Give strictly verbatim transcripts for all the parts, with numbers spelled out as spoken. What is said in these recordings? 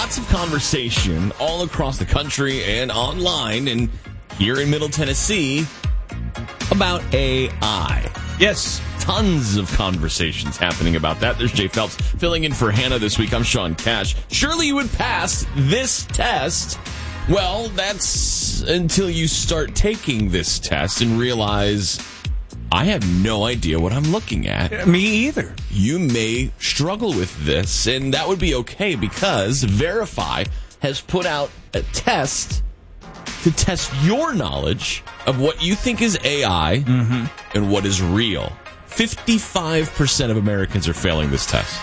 lots of conversation all across the country and online and here in Middle Tennessee about A I. Yes. Tons of conversations happening about that. There's Jay Phelps filling in for Hannah this week. I'm Sean Cash. Surely you would pass this test. Well, that's until you start taking this test and realize I have no idea what I'm looking at. Me either. You may struggle with this, and that would be okay because Verify has put out a test to test your knowledge of what you think is A I mm-hmm. and what is real. fifty-five percent of Americans are failing this test.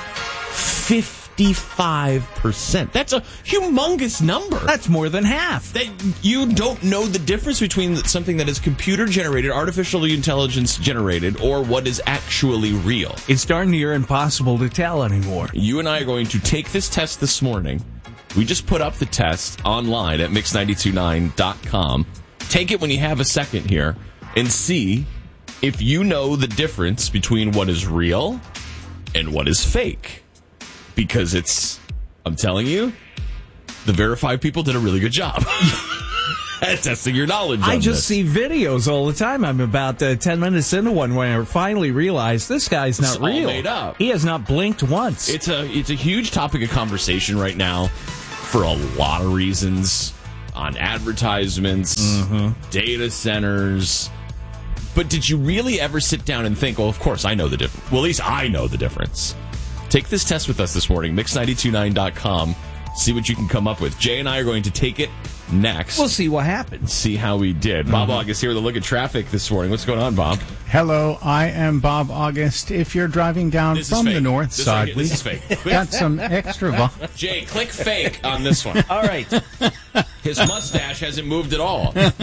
fifty-five percent. That's a humongous number. That's more than half. That you don't know the difference between something that is computer-generated, artificial intelligence generated, or what is actually real. It's darn near impossible to tell anymore. You and I are going to take this test this morning. We just put up the test online at mix nine two nine dot com. Take it when you have a second here and see if you know the difference between what is real and what is fake. Because it's, I'm telling you, the Verify people did a really good job at testing your knowledge I on just this. see videos all the time. I'm about uh, ten minutes into one when I finally realized this guy's not It's all real. made up. He has not blinked once. It's a it's a huge topic of conversation right now for a lot of reasons, on advertisements, mm-hmm. data centers. But did you really ever sit down and think, well, of course I know the difference. Well, at least I know the difference. Take this test with us this morning, mix nine two nine dot com. See what you can come up with. Jay and I are going to take it next. We'll see what happens. See how we did. Mm-hmm. Bob August here with a look at traffic this morning. What's going on, Bob? Hello, I am Bob August. If you're driving down this from the north this side, right we this is fake. got some extra volume. Jay, click fake on this one. All right. His mustache hasn't moved at all. Wait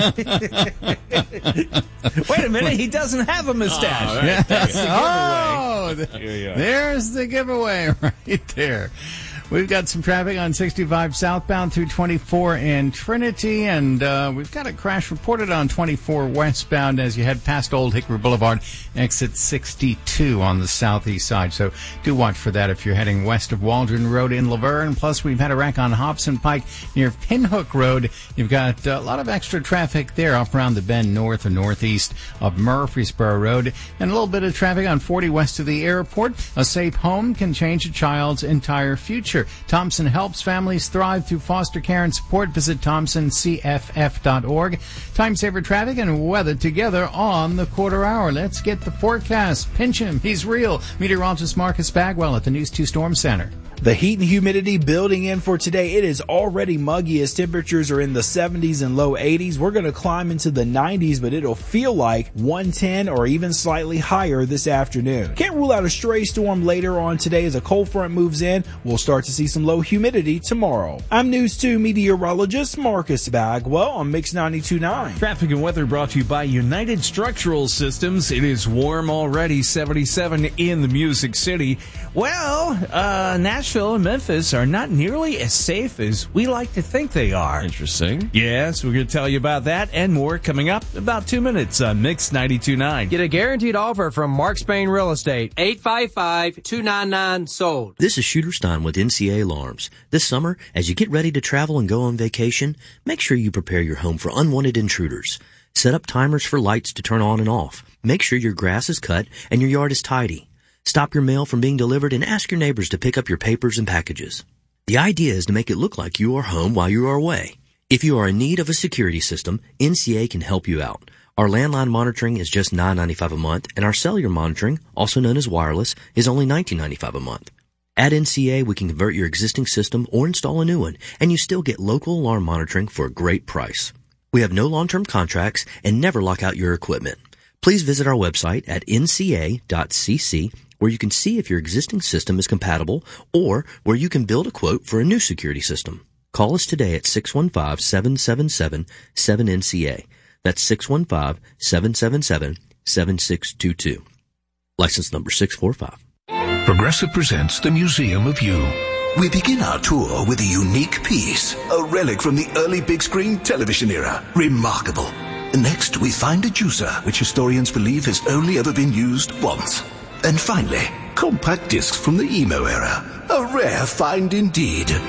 a minute, he doesn't have a mustache. Oh, right. That's the Oh, giveaway. there's the giveaway right there. We've got some traffic on sixty-five southbound through twenty-four in Trinity, and uh, we've got a crash reported on twenty-four westbound as you head past Old Hickory Boulevard, exit sixty-two on the southeast side. So do watch for that if you're heading west of Waldron Road in Laverne. Plus, we've had a wreck on Hobson Pike near Pinhook Road. You've got a lot of extra traffic there up around the bend north or northeast of Murfreesboro Road, and a little bit of traffic on forty west of the airport. A safe home can change a child's entire future. Thompson helps families thrive through foster care and support. Visit thompson c f f dot org. Time saver traffic and weather together on the quarter hour. Let's get the forecast. Pinch him. He's real. Meteorologist Marcus Bagwell at the News two Storm Center. The heat and humidity building in for today. It is already muggy as temperatures are in the seventies and low eighties. We're going to climb into the nineties, but it'll feel like one ten or even slightly higher this afternoon. Can't rule out a stray storm later on today as a cold front moves in. We'll start to see some low humidity tomorrow. I'm News two meteorologist Marcus Bagwell on Mix ninety-two point nine. Traffic and weather brought to you by United Structural Systems. It is warm already, seventy-seven in the Music City. Well, uh, Nashville and Memphis are not nearly as safe as we like to think they are. Interesting. Yes, we're going to tell you about that and more coming up in about two minutes on Mix ninety-two point nine. Get a guaranteed offer from Mark Spain Real Estate. eight five five, two nine nine, sold. This is Shooter Stein with N C A Alarms. This summer, as you get ready to travel and go on vacation, make sure you prepare your home for unwanted intruders. Set up timers for lights to turn on and off. Make sure your grass is cut and your yard is tidy. Stop your mail from being delivered and ask your neighbors to pick up your papers and packages. The idea is to make it look like you are home while you are away. If you are in need of a security system, N C A can help you out. Our landline monitoring is just nine ninety-five a month, and our cellular monitoring, also known as wireless, is only nineteen ninety-five a month. At N C A, we can convert your existing system or install a new one, and you still get local alarm monitoring for a great price. We have no long-term contracts and never lock out your equipment. Please visit our website at n c a dot c c, where you can see if your existing system is compatible or where you can build a quote for a new security system. Call us today at six one five, seven seven seven, seven N C A. That's six one five, seven seven seven, seven six two two. License number six four five. Progressive presents the Museum of You. We begin our tour with a unique piece, a relic from the early big screen television era. Remarkable. Next, we find a juicer, which historians believe has only ever been used once. And finally, compact discs from the emo era. A rare find indeed.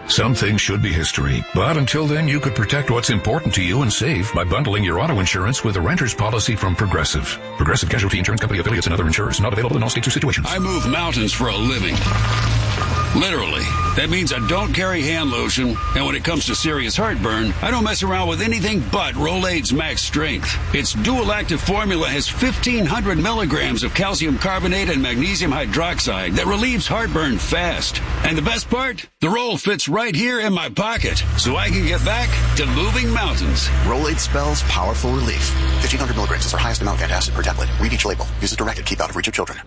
Some things should be history, but until then, you could protect what's important to you and save by bundling your auto insurance with a renter's policy from Progressive. Progressive Casualty Insurance Company affiliates and other insurers. Not available in all states or situations. I move mountains for a living. Literally. That means I don't carry hand lotion, and when it comes to serious heartburn, I don't mess around with anything but Rolaids Max Strength. Its dual-active formula has fifteen hundred milligrams of calcium carbonate and magnesium hydroxide that relieves heartburn fast. And the best part? The roll fits right here in my pocket, so I can get back to moving mountains. Rolaids spells powerful relief. fifteen hundred milligrams is our highest amount of antacid per tablet. Read each label. Use as directed. Keep out of reach of children.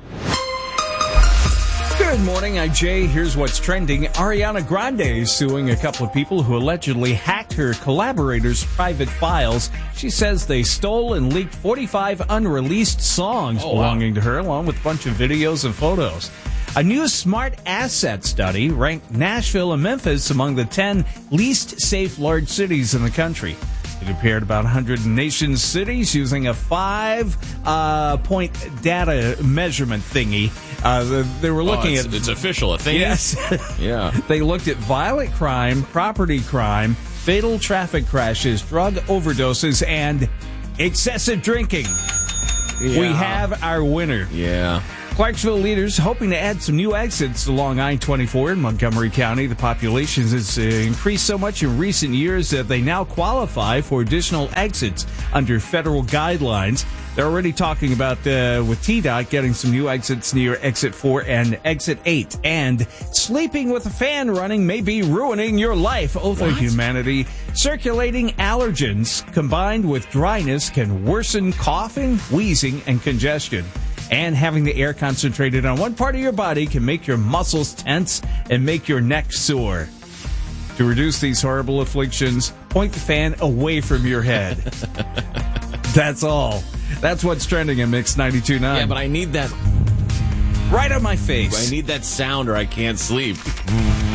Good morning, I'm Jay. Here's what's trending. Ariana Grande is suing a couple of people who allegedly hacked her collaborators' private files. She says they stole and leaked forty-five unreleased songs oh, belonging wow. to her, along with a bunch of videos and photos. A new smart asset study ranked Nashville and Memphis among the ten least safe large cities in the country. It compared about one hundred nation's cities using a five-point uh, data measurement thingy. Uh, they were looking oh, it's, at... It's official, a thing? Yes. Yeah. They looked at violent crime, property crime, fatal traffic crashes, drug overdoses, and excessive drinking. Yeah. We have our winner. Yeah. Clarksville leaders hoping to add some new exits along I twenty-four in Montgomery County. The population has uh, increased so much in recent years that they now qualify for additional exits under federal guidelines. They're already talking about, uh, with T DOT, getting some new exits near Exit four and Exit eight. And sleeping with a fan running may be ruining your life. Over what? Humanity. Circulating allergens combined with dryness can worsen coughing, wheezing, and congestion. And having the air concentrated on one part of your body can make your muscles tense and make your neck sore. To reduce these horrible afflictions, point the fan away from your head. That's all. That's what's trending in Mix ninety-two point nine. Yeah, but I need that right on my face. I need that sound or I can't sleep.